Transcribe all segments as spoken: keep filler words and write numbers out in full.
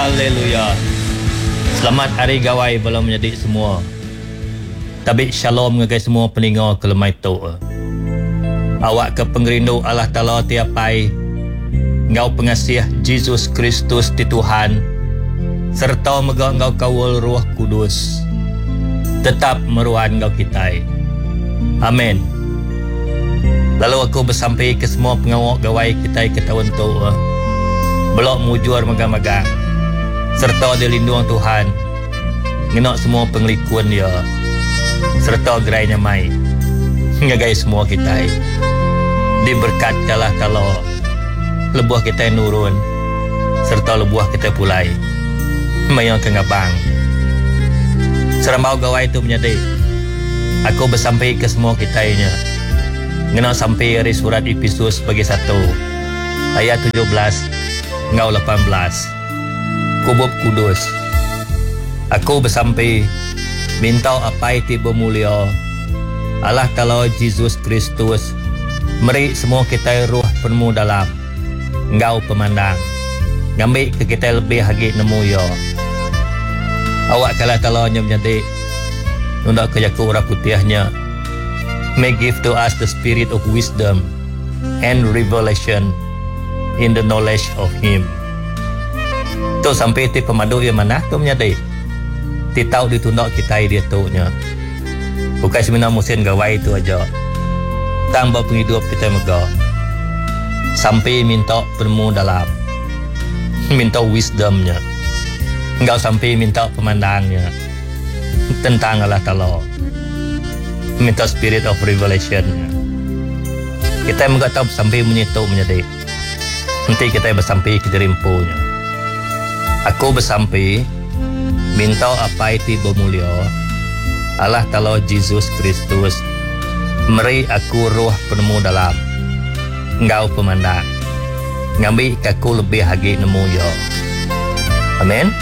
Haleluya. Selamat hari gawai belum menjadi semua. Tapi shalom ngegai semua peninggal kelemai tu. Awak ke pengerindu Allah Ta'ala tiap pai. Ngau pengasih Yesus Kristus di Tuhan. Serta mega ngau kawal Roh Kudus. Tetap meruan ngau kitai. Amin. Lalu aku bersampai ke semua pengawak gawai kitai ke tahun tu. Belok mujur magang-magang. Serta dilindung Tuhan. Ngenak semua penglikuan dia. Serta gerai nyamai. Ngagai semua kita. Diberkat kalah kalau lebuah kita nurun. Serta lebuah kita pulai. Mayang kengabang. Serambau gawai itu menyadari. Aku bersampai ke semua kitanya. Ngenak sampai dari surat Efesus bagi satu. Ayat tujuh belas. Ngau lapan belas. Kubub kudus. Aku bersampai minta apa itu bermulia Allah Ta'ala Yesus Kristus. Meri semua kita roh penuh dalam ngau pemandang. Ngambil ke kita lebih hagi nemu ya. Awak kalah Ta'ala nya menjadi nunda kejaku orang putihnya. May give to us the spirit of wisdom and revelation in the knowledge of Him. Tu sampai ti pemadu yang mana tu menyadari. Ti tahu ditunda kita dia tu nya. Bukan sebenarnya musim gawai tu aja. Tambah penghidup kita mega. Sampai minta penemu dalam. Minta wisdomnya. Engkau sampai minta pemandangnya. Tentang Allah Ta'ala. Minta spirit of revelation-nya. Kita mega tahu sampai menyitu menyadari. Nanti kita bersampai ke jerimpunya. Aku bersampai minta apa itu bermulia Allah Ta'ala Yesus Kristus. Meri aku roh penemu dalam engkau pemandang. Ngambil aku lebih hagi nemu ya. Amin.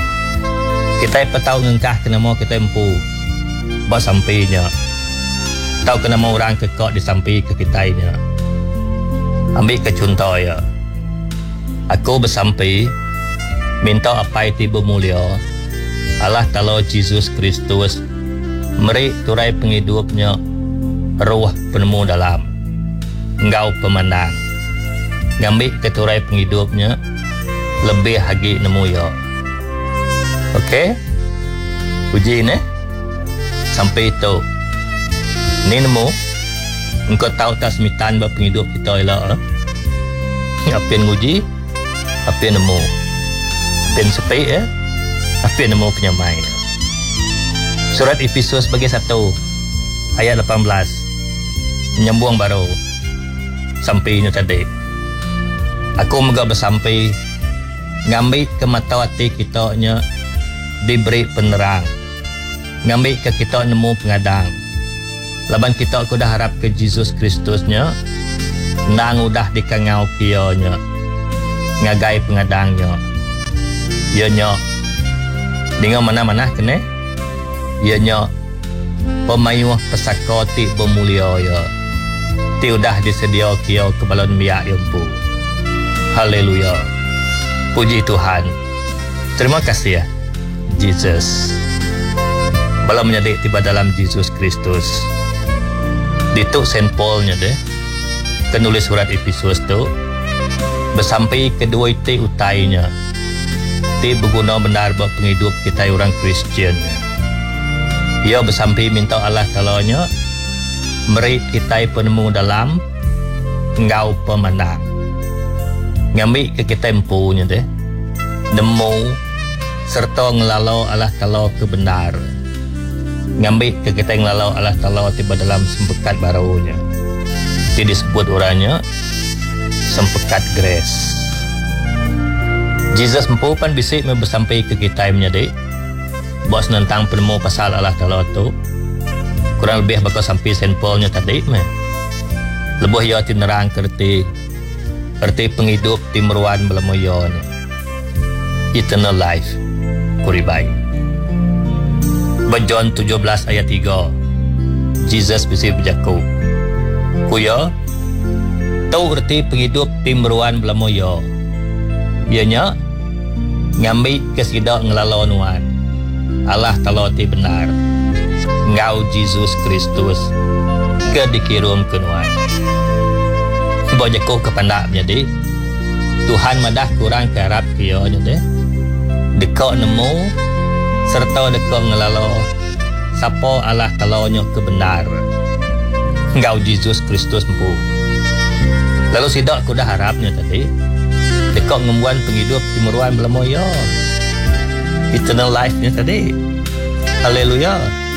Kita petau ngengkah kena mau kita empu buat sampainya. Tahu kena mau orang kekok disampai ke kitanya. Ambil ke contoh ya. Aku bersampai minta apa itu bermulia Allah Ta'ala Yesus Kristus. Meri turai penghidupnya roh penemu dalam engkau pemandang. Ngambil ke turai penghidupnya lebih hagi nemu ya. Okey. Puji ni sampai itu ni nemu engkau tahu tak semitan buat penghidup kita ialah apa yang nguji apa yang nemu dan sepi ya, apa yang nemu penyamai. Surat Efesus bagi satu ayat lapan belas menyambung baru sampai ini tadi. Aku mega bersampai ngambil ke mata hati kita nya diberi penerang, ngambil ke kita nemu pengadang. Laban kita aku dah harap ke Yesus Kristusnya, nang udah dikangau kianya, ngagai pengadangnya. Ianya dengan mana-mana kena. Ianya pemayuh pesakoti bermulia ya. Ti udah disedia kia ke balon biak yampu. Haleluya. Puji Tuhan. Terima kasih ya Jesus. Bala menjadi tiba dalam Yesus Kristus. Dituk Saint Paulnya deh. Penulis surat Efesus tu bersampai kedua itu utainya. Dia berguna benar buat penghidup kita orang Kristian. Ia bersampai minta Allah Ta'ala-nya meri kita penemu dalam engkau pemandang. Ngambil ke kita empunya deh. Nemu serta ngelalo Allah Ta'ala ke benar. Ngambil ke kita ngelalo Allah Ta'ala tiba dalam sempekat barunya. Dia disebut orangnya sempekat grace. Jesus mampu pan bisik bersampai ke kita menyadari bos tentang penemu pasal Allah Ta'ala tu kurang lebih bakal sampai Saint Paulnya tadi meh. Lebuh ya tinerang kerti kerti penghidup timruan belamoyon eternal life kuribai. John tujuh belas ayat tiga Jesus bisik berjaku kuya tahu erti penghidup timruan belamoyo. Ianya Ngambil kesidak ngelalo nuan. Allah Ta'ala ti benar. Ngau Jesus Kristus ke dikirim ke nuan. Bawa jeko kepandak menjadi Tuhan madah kurang kerap kaya nyata. Dekak nemu serta dekak ngelalo siapa Allah Ta'ala nya kebenar. Ngau Jesus Kristus empu. Lalu sidak ku dah harapnya tadi. Dekak ngembuan penghidup timuruan belamoya. Eternal life-nya tadi. Haleluya.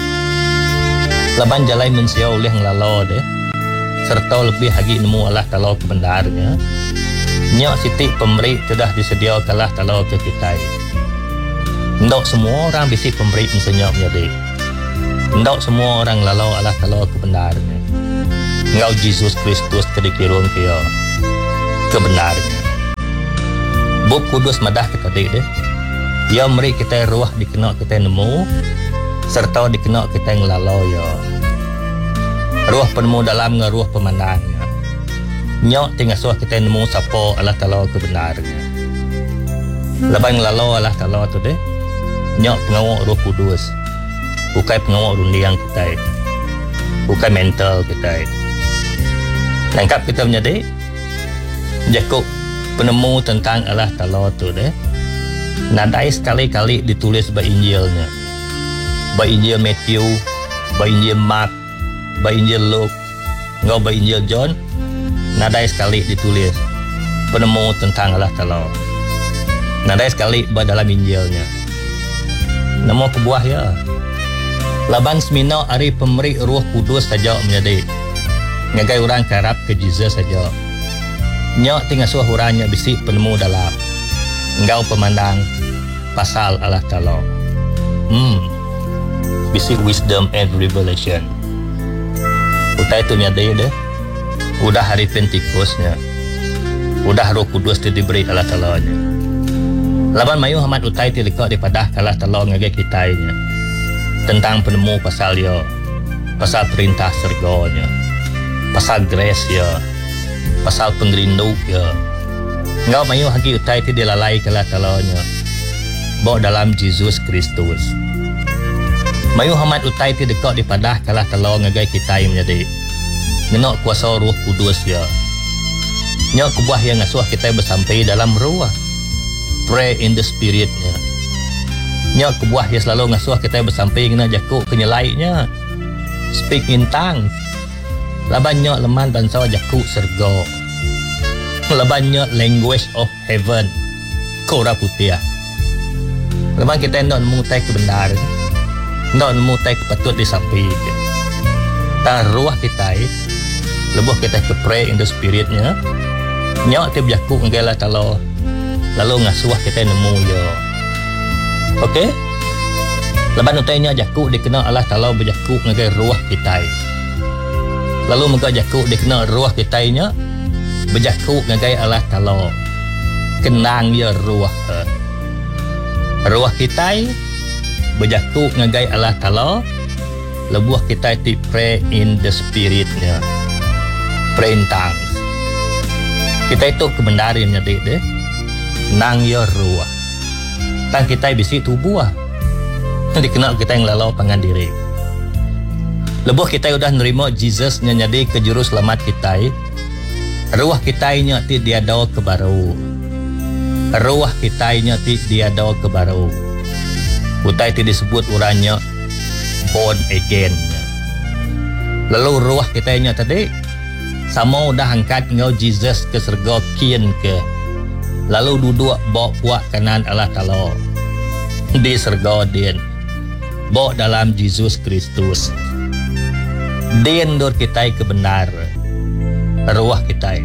Laban jalai mensia oleh ngelalo deh. Serta lebih lagi nemu Allah Ta'ala kebenarnya. Nyak sitik pemberi sudah disedia Allah Ta'ala ke kita. Ndak semua orang bisi pemberi mensenyap menjadi. Ndak semua orang lalau Allah Ta'ala kebenarnya. Ngau Jesus Kristus kedikirum kaya kebenarnya. Buk kudus madah kita dik deh. Ya meri kita ruah dikena kita nemu serta dikena kita ngelalau ya. Ruah penemu dalam dengan ruah pemandangnya. Nyok tinggal suah kita nemu siapa Allah Ta'ala kebenarnya. Lepas ngelalau Allah Ta'ala tu deh. Nyok pengawak Roh Kudus. Bukan pengawak dunia yang kita. Bukan mental kita. Lengkap kita menjadi Jakub penemu tentang Allah Ta'ala tu deh. Nadai sekali-kali ditulis by Injilnya. By Injil Matthew, by Injil Mark, by Injil Luke, ngau by Injil John. Nadai sekali ditulis penemu tentang Allah Ta'ala. Nadai sekali by dalam Injilnya. Nama kebuah ya. Laban semina hari pemberi Roh Kudus saja menjadi. Ngagai orang karap ke Jesus saja. Nyak tinggal suah orangnya bisik penemu dalam. Engkau pemandang pasal Allah Ta'ala. Hmm. Bisik wisdom and revelation. Utai itu nyadai deh. Udah hari Pentikosnya. Udah Roh Kudus itu diberi Allah Ta'ala-nya. Laban mayu hamat utai itu lekak daripada Allah Ta'ala ngagai kitanya. Tentang penemu pasal ya. Pasal perintah serganya. Pasal grace ya. Pasal pengerinduk ya. Ngau mayu hagi utai itu dilalai ke Allah Ta'ala-nya. Bawa dalam Jesus Kristus. Mayu hamat utai itu dekat daripada ke Allah Ta'ala ngagai kita yang menjadi. Ngenok kuasa Roh Kudus ya. Nyok kubuah yang ngasuh kita bersampai dalam ruah. Pray in the Spirit-nya. Nyok kubuah yang selalu ngasuh kita bersampai kena jakuk kenyelaiknya. Speak in tongues. Laban nyok leman bangsa jakuk serga. Laban nyok language of heaven. Kora putih. Laban kita nak memutai kebenar. Nak memutai kepatut disampai. Dan ruah kita lebuh kita ke pray in the Spirit-nya. Nyok tiap jakuk ngala Ta'ala. Lalu ngasuh kita nemu ya. Okey? Leban utainya jakuk dikena Allah Ta'ala berjakuk ngagai ruah kita. Lalu muka jakuk dikena ruah kitanya berjakuk ngagai Allah Ta'ala. Kenang ya ruah. Ruah kita berjakuk ngagai Allah Ta'ala. Lebuh kita ti pray in the Spirit-nya. Pray in tongues. Kita itu kebenarannya dek deh. Nang ya ruah. Tang kita bisi tubuh. Dikenal kita yang lalau pangan diri. Lebuh kita sudah nerima Jesus nya jadi ke juru selamat kita. Ruah kita nya ti dia daw ke baru. Ruah kita nya ti dia daw ke baru. Utai ti disebut uranya born again. Lalu ruah kita nya tadi sama udah angkat ngau Jesus ke surga kian ke. Lalu duduk bawa puak kanan Allah Ta'ala di surga dia. Bawa dalam Jesus Kristus. Dia ndur kita kebenar. Ruah kita.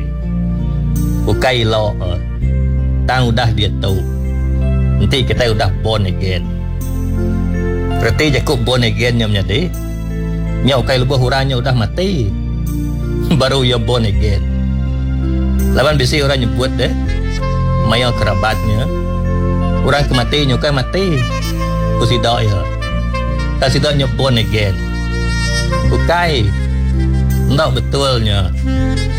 Bukai lo. Tang udah dia tahu. Nanti kita udah born again. Berarti Jakub born again nya menjadi. Nya ukai lubuh urangnya udah mati. Baru ya born again. Lawan bisi orang nyebut deh. Maya kerabatnya. Orang kemati nyukai mati. Kusidak ya. Kusidak nya born again. Bukai. Ndak betulnya.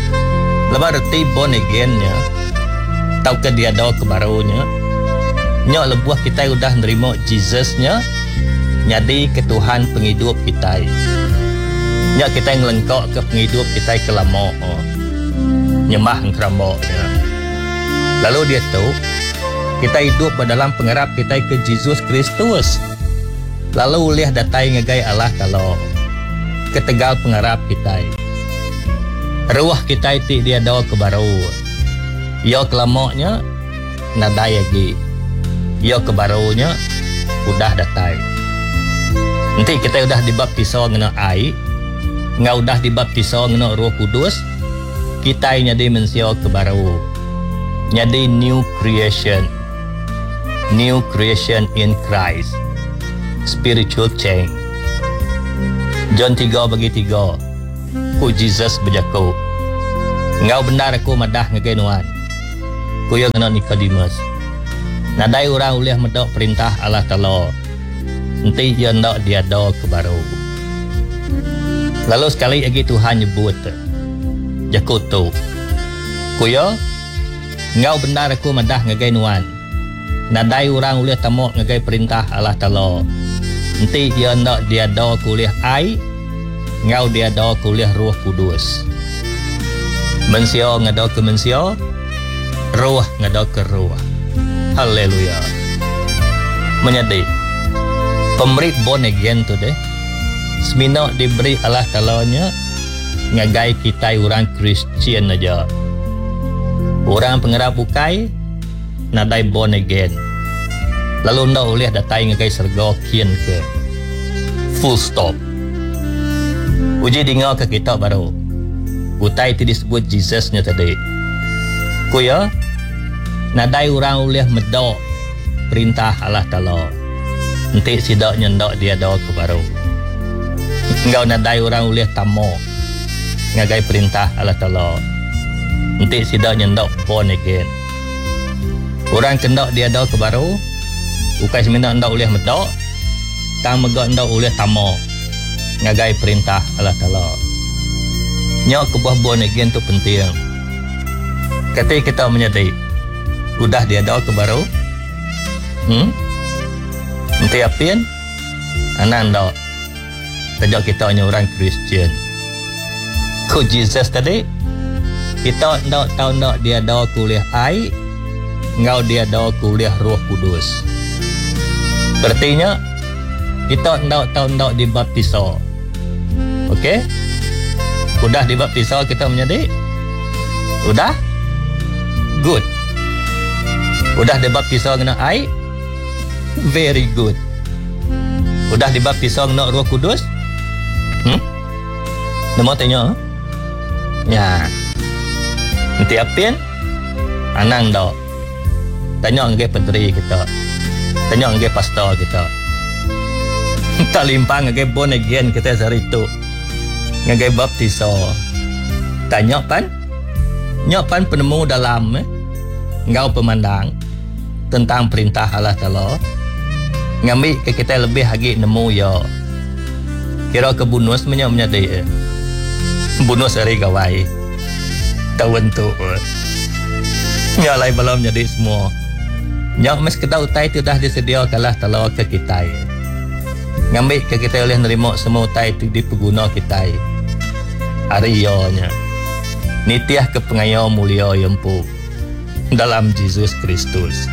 Lepas reti born again nya. Tau ke dia daw ke barunya. Nyak lebuh kita udah nerima Jesusnya jadi ketuhan penghidup kita. Nyak kita ngelengkok ke penghidup kita ke lama. Nyembah keramoknya. Lalu dia tahu kita hidup dalam pengharap kita ke Yesus Kristus. Lalu ulih datai ngegai Allah kalau ketegal pengharap kita. Ruah kita itu dia doa ke baru. Ya kelamoknya nadai lagi. Ya kebarunya udah datai. Nanti kita udah dibaptiso ngena air, ngau udah dibaptiso ngena Roh Kudus, kita nyadi mensio kebaru. Nyadi new creation. New creation in Christ. Spiritual change. John tiga bagi tiga. Ku Jesus berjaku. Ngau benar aku madah ngegenuan. Ku yang ngena Nicodemus. Nadai orang ulih medok perintah Allah Ta'ala. Nanti dia nak dia doa ke baru. Lalu sekali lagi Tuhan nyebut Jakutu. Kuya ngau benar aku madah ngagai nuan. Nadai orang ulih tamok ngagai perintah Allah Ta'ala. Nanti dia nak dia doa kuliah ai. Ngau dia doa kuliah Roh Kudus. Mensio ngado ke mensio. Roh ngado ke roh. Haleluya. Menyadari pemberi born again tu deh. Semina diberi Allah Ta'ala-nya ngagai kita orang Kristian aja. Orang pengerap bukai nadai born again. Lalu ndak boleh datai ngagai serga kian ke. Full stop. Uji dengar ke kita baru. Utai tu disebut Jesus-nya tadi. Kuya nadai orang boleh medok perintah Allah Ta'ala. Nanti sidaknya ndak dia doa ke baru. Engkau nadai orang boleh tamo ngagai perintah Allah Ta'ala. Nanti sidaknya ndak born again. Orang kendak dia doa ke baru. Ukai semina ndak boleh medok. Tang megak ndak boleh tamo ngagai perintah Allah Ta'ala. Nyak kebuah born again tu penting. Kata kita menyadari udah dia doa ke baru. Hmm? Nanti apian anak ndak. Sejak kita hanya orang Kristian. Ku Jesus tadi kita ndak tahu ndak dia doa kuliah air. Ngau dia doa kuliah Roh Kudus. Berartinya kita ndak tahu ndak dibaptiso. Okey? Udah dibaptiso kita menyadari? Udah? Good. Udah dibaptiso kena air? Very good. Udah dibaptiso kena Roh Kudus? Hmm? Nama tanya? Ya. Nanti apian? Anang dah. Tanya ngai penteri kita. Tanya ngai pastor kita. Tak limpang ngai born again kita sehari itu. Ngai baptiso. Tanya pan? Nyapan penemu dalam eh? Ngau pemandang tentang perintah Allah Ta'ala. Ngambil ke kita lebih lagi nemu ya. Kira ke bonus menyak menyadari eh? Bonus hari gawai. Tahun tu eh? Nyalai belum jadi semua. Nyak mes kita utai tu dah disediakan Allah Ta'ala ke kita eh? Ngambil ke kita boleh nerima semua utai tu di pengguna kita eh? Hari nya nitiah ke pengayau mulia yempu dalam Yesus Kristus.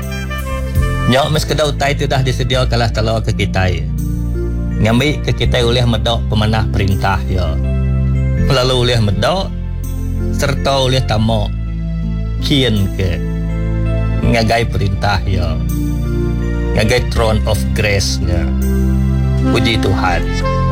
Nyak mes kedau tai tu dah disediakan Allah Ta'ala ke kita. Ngambil ke kita oleh medok pemanah perintah ya. Lalu oleh medok serta oleh tamak kian ke ngagai perintah ya. Ngagai throne of grace nya. Puji Tuhan.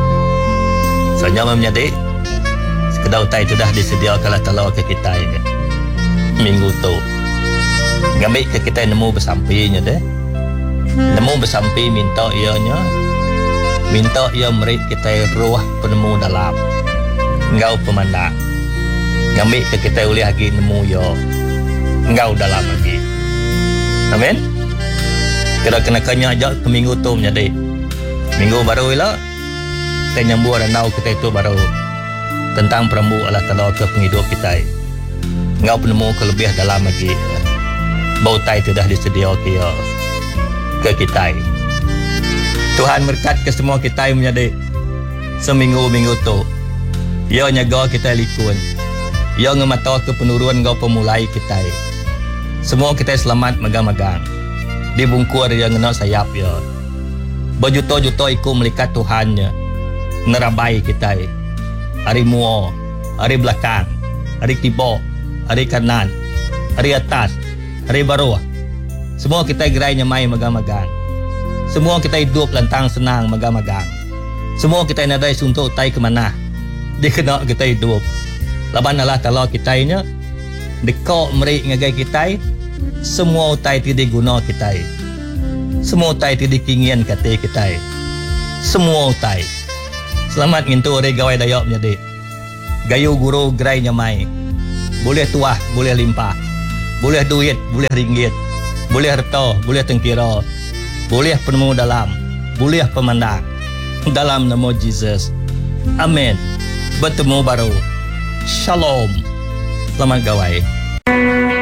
Soalnya menyadari kedau tai tu dah disediakan Allah Ta'ala ke kita ya. Minggu tu ngambil ke kita nemu bersampinya deh. Nemu bersampi minta ianya. Minta ia merik kita roh penemu dalam. Engkau pemandang. Ngambil ke kita boleh lagi nemu ya. Engkau dalam lagi. Amin. Kira kena kanya ajak ke minggu tu menjadi. Minggu baru lah. Kita nyambung ranau kita itu baru. Tentang perambu Allah Ta'ala ke penghidup kita. Engkau penemu kelebih dalam lagi. Bau tai itu dah disedia kaya. ke kita. Tuhan berkat ke semua kita menjadi seminggu-minggu tu. Ia nyaga kita likun. Ia ngemata ke penuruan kau pemulai kita. Semua kita selamat megang-megang. Dibungkur yang ngena sayap ya. Berjuta-juta ikut melikat Tuhannya. Nerabai kita. Hari mua, hari belakang, hari tiba, hari kanan, hari atas, hari bawah. Semua kita gerai nyamai megang-megang. Semua kita hidup lantang senang megang-megang. Semua kita nadai suntuk tai ke mana. Dia kena kita hidup. Laban Allah Ta'ala kita nya dekok merik ngagai kita. Semua utai tidak guna kita. Semua utai tidak kingin kata kita. Semua utai. Selamat ngintu hari gawai dayak menjadi. Gayu guru gerai nyamai. Boleh tuah, boleh limpah. Boleh duit, boleh ringgit. Boleh harta, boleh tengkira. Boleh penemu dalam. Boleh pemandang. Dalam nama Jesus. Amin. Bertemu baru. Shalom. Selamat gawai.